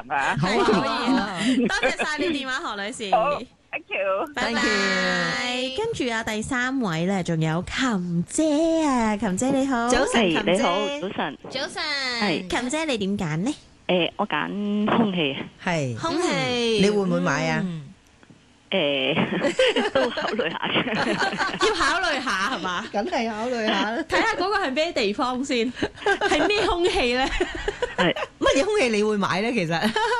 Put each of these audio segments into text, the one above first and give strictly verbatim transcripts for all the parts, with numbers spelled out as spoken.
啊？ 好啊，可以，多謝晒你電話，何女士。 好，thank you， 拜 Thank 拜。跟住啊，第三位咧，仲有琴姐啊，琴姐你好。 早晨， 係琴姐你好，早晨。 早晨。 係琴姐你點揀呢？ 誒，我揀空氣， 係空氣， 你會唔會買啊？ 嗯誒都考慮下嘅。 要考慮下係嘛？ 梗係考慮下啦。 睇下嗰個係咩地方先，係咩空氣咧？ 係乜嘢空氣你會買咧？其實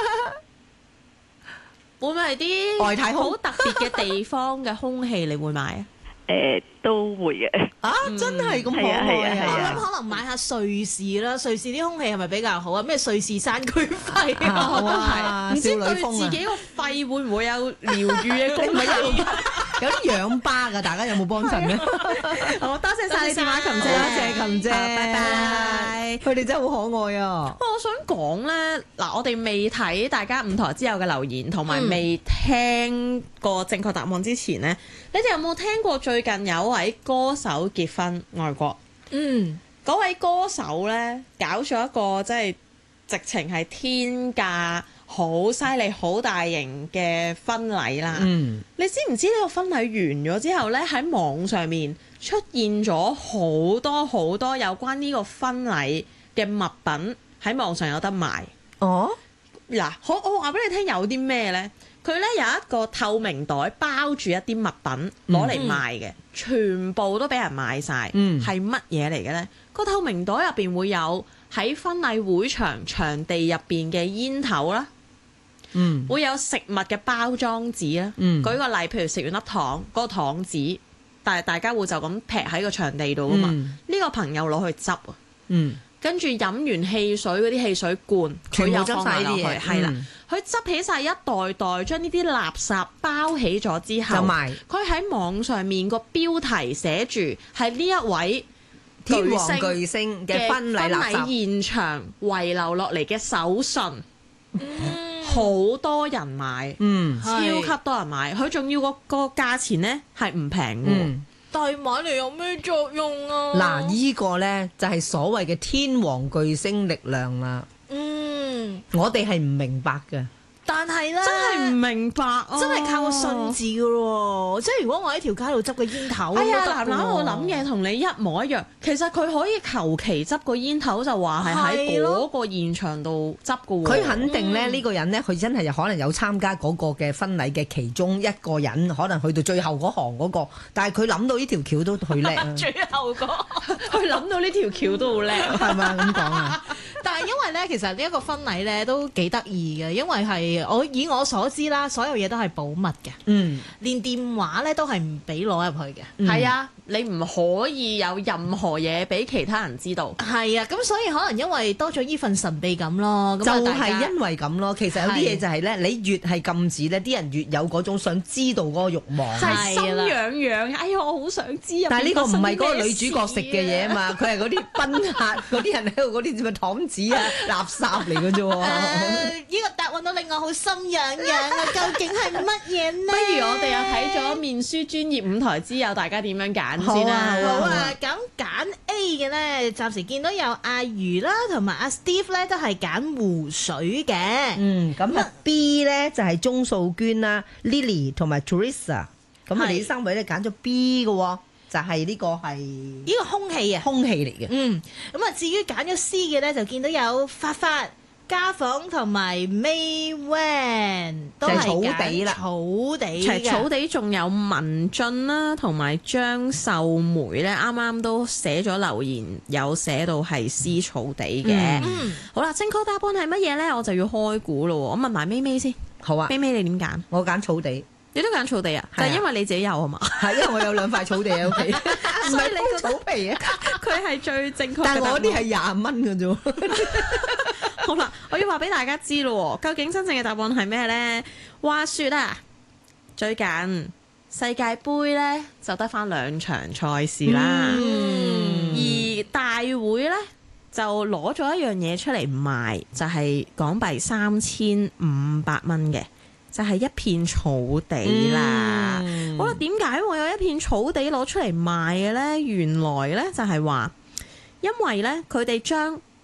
會唔會係啲外太空好特別嘅地方嘅空氣你會買啊？ 誒都會嘅。 啊，真係咁可係啊係愛啊係啊我諗可能買下瑞士啦，瑞士啲空氣係咪比較好啊？咩瑞士山區肺啊啊？ 我都哇係，唔知對少女風啊自己個肺會唔會有療愈嘅功能？ 有啲氧巴㗎，大家有冇幫襯咧？ 好多謝晒你電話，琴姐， 多謝琴姐， 拜拜。 佢哋真係好可愛啊！ 我想講咧，嗱，我哋未睇大家五台之後嘅留言，同埋未聽過正確答案之前呢，你哋有冇聽過最近有位歌手結婚外國？ 嗯， 嗰位歌手呢，搞咗一個即係直情係天價好犀利、好大型嘅婚禮啦。 嗯， 你知唔知呢個婚禮完咗之後呢，喺網上面出現咗好多好多有關呢個婚禮嘅物品喺網上有得賣。 哦， 嗱，好，我話俾你聽有啲咩呢？佢呢有一個透明袋包住一啲物品攞嚟賣嘅，全部都俾人買晒。 嗯係乜嘢嚟嘅呢？個透明袋入邊會有喺婚禮會場場地入邊嘅煙頭啦。 嗯， 會有食物嘅包裝紙啦， 嗯舉個例，譬如食完粒糖，嗰、個糖紙，但係大家會就咁劈喺個場地度噶嘛。呢、 嗯個朋友攞去執啊， 嗯， 跟住飲完汽水嗰啲汽水罐，佢全部執又放埋落去， 晒呢啲嘢， 係啦， 嗯佢執起晒一袋袋，將呢啲垃圾包起咗之後， 就賣佢喺網上面個標題寫住係呢一位天王星巨星嘅嘅婚禮垃圾， 現場遺留落嚟嘅手信，好、多人買。 嗯超級多人買，佢仲要個個價錢呢係唔平嘅喎。 嗯。 但係買嚟有咩作用啊？ 嗱，依個呢就係所謂嘅天王巨星力量啦， 嗯， 我哋係唔明白嘅。 但係咧， 真係唔明白啊！ 真係靠個信字噶咯喎，即係如果我喺條街度執個煙頭， 哎呀， 咁都得㗎喎男男我諗嘢同你一模一樣。其實佢可以求其執個煙頭就話係喺係咯嗰個現場度執嘅喎。 佢肯定咧呢個人呢，佢真係有可能有參加嗰個嘅婚禮嘅其中一個人，可能去到最後嗰行嗰個，但係佢諗到呢條橋都佢叻啊， 最後嗰。 佢諗到呢條橋都好叻。 係咪啊咁講啊？ 但係因為咧，其實呢一個婚禮咧都幾得意嘅，因為係我以我所知啦，所有嘢都係保密嘅， 嗯， 連電話咧都係唔俾攞入去嘅。 嗯係啊，你唔可以有任何嘢俾其他人知道。 係啊，咁所以可能因為多咗呢份神秘感咯，咁就啊大家係因為咁咯。其實有啲嘢就係咧，你越係禁止咧，啲人越有嗰種想知道嗰個慾望就。係係心啦癢癢，哎呀，我好想知啊！ 但係呢個唔係嗰個女主角食嘅嘢啊嘛，佢係嗰啲賓客嗰啲人喺度嗰啲咩糖紙啊、垃圾嚟嘅啫誒喎。 呢個答案都令我好心癢癢啊！究竟係乜嘢呢？ 不如我哋又睇咗面書專業五台之友，大家點樣揀先啦？ 好啊，咁揀 A 嘅咧，暫時見到有阿如啦，同埋阿 Steve 咧都係揀湖水嘅。 嗯，咁啊 B 咧就係鐘素娟啦、Lily 同埋 Teresa，咁啊係你三位咧揀咗 B 嘅喎，就係呢個係呢個空氣啊， 空氣嚟嘅。 嗯，咁啊至於揀咗 C 嘅咧，就見到有發發、家鳳同埋 May Wan 都係就係草地啦草地其實草嘅。 地仲有文俊啦，同埋張秀梅咧，啱啱都寫咗留言，有寫到係 C 草地嘅。 嗯， 好啦，正確答案係乜嘢咧？我就要開估咯喎。我問埋咪咪先， 好啊， 咪咪你點揀？ 我揀草地， 你都揀草地啊？ 係啊就係因為你自己有啊嘛？ 係因為我有兩塊草地喺屋企，唔係鋪草皮啊。 佢係最正確嘅答案。 但係我啲係廿蚊嘅啫喎。 好啦，我要話俾大家知咯，究竟真正嘅答案係咩呢？話說啊，最近世界盃呢就得翻兩場賽事啦， 嗯而大會呢就攞咗一樣嘢出嚟賣，就係港幣三千五百蚊嘅，就係一片草地啦。 嗯好啦，點解會有一片草地攞出嚟賣嘅呢？原來呢就係話，因為呢，佢哋將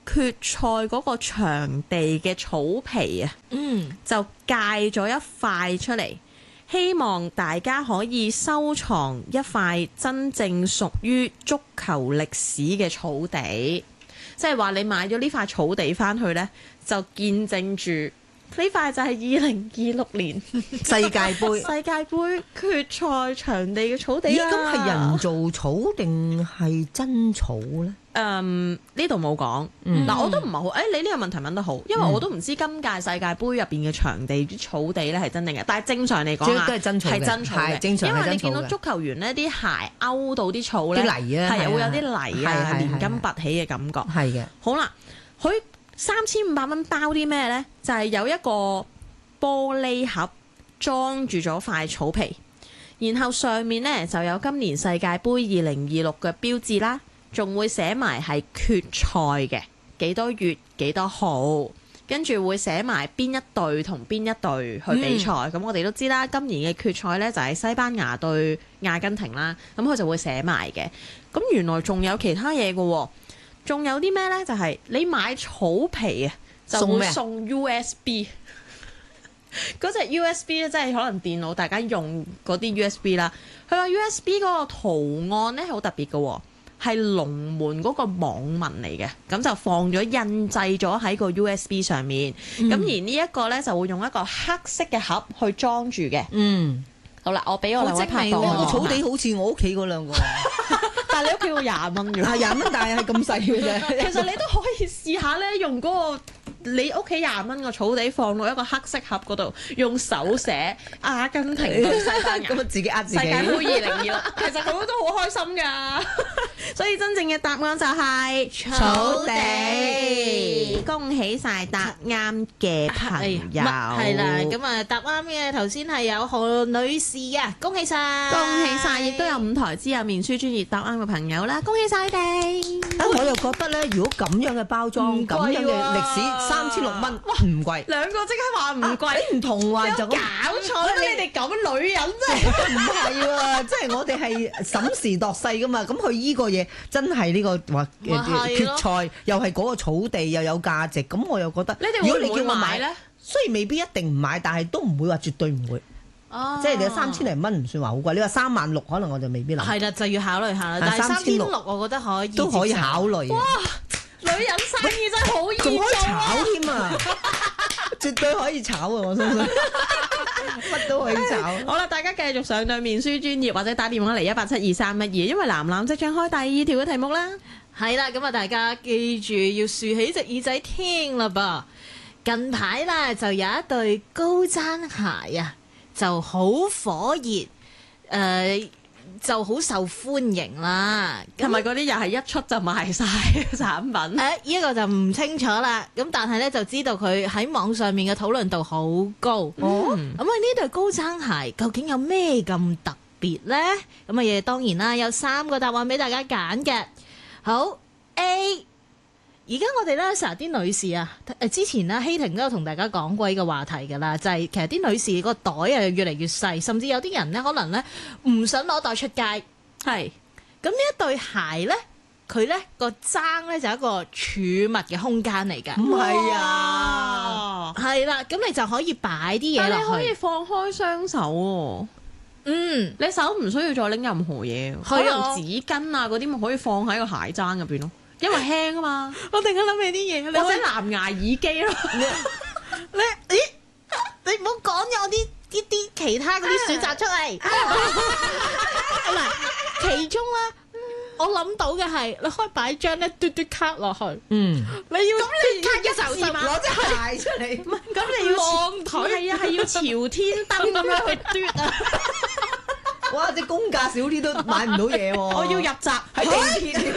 決賽嗰個場地嘅草皮啊， 嗯， 就界咗一塊出嚟，希望大家可以收藏一塊真正屬於足球歷史嘅草地。即係話你買咗呢塊草地翻去呢，就見證住呢塊就係二零二六年世界盃世界盃決賽場地嘅草地咦， 啦。 咁係人造草定係真草咧？ 誒呢度冇講，嗱、 嗯我都唔係好，誒、你呢個問題問得好，因為我都唔知今屆世界盃入邊嘅場地啲草地咧係真定嘅，但係正常嚟講啊， 都係真草嘅係真草嘅， 係正常係因為你真草嘅見到足球員呢啲鞋勾到啲草咧， 啲泥啊係啊係會有啲泥啊， 係係係連根拔起嘅感覺。 係嘅， 好啦，佢三千五百蚊包啲咩呢？就係、有一個玻璃盒裝住咗塊草皮，然後上面呢就有今年世界盃二零二六嘅標誌啦，仲會寫埋係決賽嘅幾多月幾多號，跟住會寫埋邊一隊同邊一隊去比賽。咁、我哋都知啦，今年嘅決賽呢就係西班牙對阿根廷啦，咁佢就會寫埋嘅。咁原來仲有其他嘢嘅喎。仲有啲咩呢？就係、你買草皮啊，就會送咩啊送 U S B。嗰隻 U S B 咧，即係可能電腦大家用嗰啲 U S B 啦。佢話 U S B 嗰個圖案咧好特別嘅喎，係龍門嗰個網紋嚟嘅，咁就放咗印製咗喺個 U S B 上面。咁、 嗯而呢一個咧就會用一個黑色嘅盒去裝住嘅。 嗯， 好啦，我俾我兩位拍檔個好精美喎草地好似我屋企嗰兩個， 但係你屋企要廿蚊嘅喎。 係廿蚊，但係係咁細嘅啫。 其實你都可以試下咧，用嗰、個你屋企廿蚊個草地放落一個黑色盒嗰度，用手寫阿根廷對西班牙咁啊，自己呃自己。 世界盃二零二六，其實佢都好開心㗎。所以真正嘅答案就係、 草地恭喜晒答啱嘅朋友。 係啦，咁啊答啱嘅頭先係有何女士啊，恭喜晒， 恭喜晒，亦都有五台之友面書專業答啱嘅朋友啦，恭喜晒你哋。 啊，我又覺得咧，如果咁樣嘅包裝， 唔貴咁樣嘅喎歷史，三千六蚊，哇，唔貴。 兩個即刻話唔貴， 你唔同話就咁。 搞錯啦！你哋咁女人真係。 唔係喎，即係我哋係審時度勢噶嘛。咁佢依個嘢真係呢、個話咪係咯決賽，又係嗰個草地又有價值。咁我又覺得， 你哋如果會唔會你叫我買買咧？ 雖然未必一定唔買，但係都唔會話絕對唔會。 哦即係你三千零蚊唔算話好貴。你話三萬六，可能我就未必諗。 係啦，就要考慮下啦。 啊但係三千三千六六，我覺得可以都可以接受考慮。哇！ 女人生意真係好易仲可以做啊！ 炒添啊！絕對可以炒啊！我相信乜都可以炒。 好啦，大家繼續上對面書專頁或者打電話嚟一八七二三一二，因為藍藍即將開第二條嘅題目啦。 係啦，咁啊，大家記住要豎起隻耳仔聽啦噃。近排啦，就有一對高踭鞋啊，就好火熱，誒、呃，就好受歡迎啦。 係咪嗰啲又係一出就賣晒嘅產品？ 誒，呢一個就唔清楚啦。咁但係咧就知道佢喺網上面嘅討論度好高。 哦嗯咁啊，呢對高踭鞋究竟有咩咁特別呢？咁啊，亦當然啦，有三個答案俾大家揀嘅。好 A，而家我哋咧成日啲女士啊，誒之前咧希婷都有同大家講過呢個話題㗎啦，就係、其實啲女士個袋啊越嚟越細，甚至有啲人咧可能咧唔想攞袋出街。 係咁呢一對鞋咧，佢咧個踭咧就係一個儲物嘅空間嚟㗎。 唔係啊， 係啦，咁你就可以擺啲嘢但係你可以落去。 放開雙手喎， 嗯， 你手唔需要再拎任何嘢，可係啊能紙巾啊嗰啲咪可以放喺個鞋踭入邊咯，因為輕啊嘛。 我突然間諗起啲嘢，你或者可以藍牙耳機咯。 你咦？你唔好講咗我啲啲啲其他嗰啲選擇出嚟。嗱，其中咧，我諗到嘅係你可以擺張咧嘟嘟卡落去。 嗯， 你要咁你卡嘅時候就攞隻鞋出嚟。 咁你要望腿係啊，係要朝天燈咁樣去嘟啊！ 哇！隻公價少啲都買唔到嘢喎。 我要入閘喺地鐵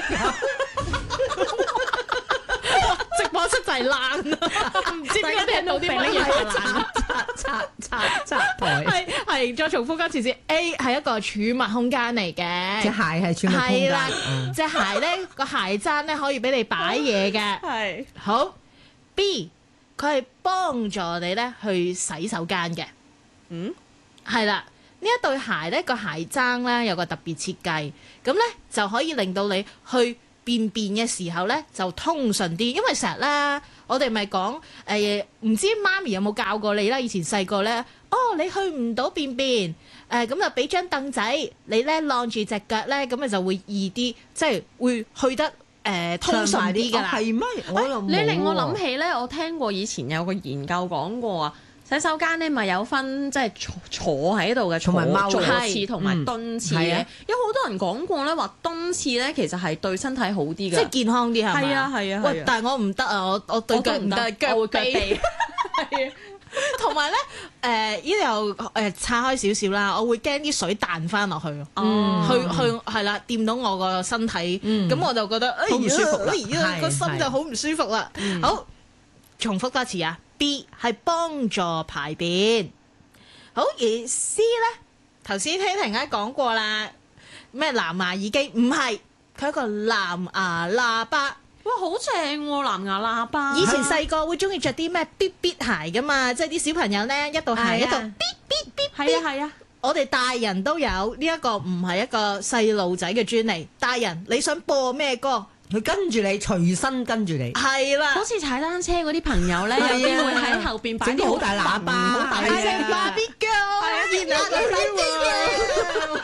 直播室就係爛啦，唔知邊個聽到啲乜嘢爛。 擦擦擦擦台。 係係，再重複翻次先。A 係一個儲物空間嚟嘅， 隻鞋係儲物空係啦間。嗯， 隻鞋咧個鞋踭咧可以俾你擺嘢嘅。 係好 B，佢係幫助你咧去洗手間嘅。 嗯， 係啦，呢一對鞋咧個鞋踭咧有個特別設計，咁咧就可以令到你去便便嘅時候咧就通順啲，因為成日咧我哋咪講誒，唔知媽咪有冇教過你啦？以前細個咧，哦你去唔到便便，誒咁就俾張凳仔，你咧晾住隻腳咧，咁咪就會易啲，即係會去得誒、呃、通順啲㗎啦。 係咩？我又冇喎。 你令我諗起咧，我聽過以前有個研究講過啊。洗手間咧咪有分即係坐坐喺度嘅坐坐廁同埋蹲廁嘅， 嗯、 有好多人講過咧話蹲廁咧其實係對身體好啲嘅， 即係健康啲係咪？ 係啊係啊。 喂，但係我唔得啊，我我對腳唔得，腳會腳痹。 係啊，同埋咧誒呢度誒岔開少少啦，我會驚啲水彈翻落去， 嗯、 去去係啦，掂到我個身體，咁、嗯、我就覺得好唔舒服啦， 哎個心就好唔舒服啦。 嗯、 好，重複多次啊。B 係幫助排便，好，而 C 咧，頭先聽婷姐講過啦，咩藍牙耳機唔係，佢係一個藍牙喇叭， 哇好正喎藍牙喇叭！ 以前細個會中意着啲咩嗶嗶鞋噶嘛，即係啲小朋友咧一度行一度嗶嗶嗶， 係啊係啊， 我哋大人都有呢一個，唔係一個細路仔嘅專利。大人你想播咩歌？ 佢跟住你，隨身跟住你， 係啦， 好似踩單車嗰啲朋友咧，有機會喺後邊擺啲好大喇叭，好大係啊，芭比 girl，係啊，熱辣女仔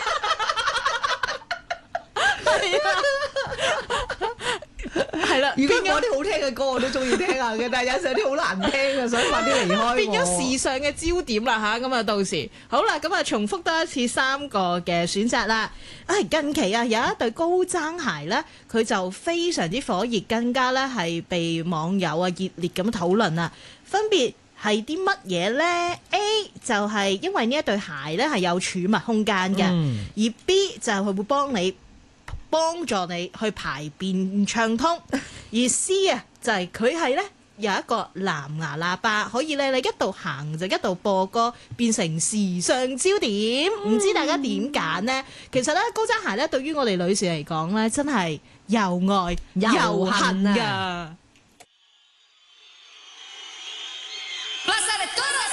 係啊，係啦。 如果有啲好聽嘅歌，我都中意聽下嘅，但係有時有啲好難聽啊，想快啲離開。 變咗時尚嘅焦點啦吓，咁啊到時好啦，咁啊重複多一次三個嘅選擇啦。唉，近期啊有一對高踭鞋咧，佢就非常之火熱，更加咧係被網友啊熱烈咁討論啊。分別係啲乜嘢咧 ？A 就係因為呢一對鞋咧係有儲物空間嘅，嗯、而 B 就係佢會幫你幫助你去排便暢通，而 C 啊就係佢係咧有一個藍牙喇叭，可以咧你一度行就一度播歌，變成時尚焦點。唔、嗯、知大家點揀呢？其實咧高踭鞋咧對於我哋女士嚟講咧，真係又愛又恨㗎。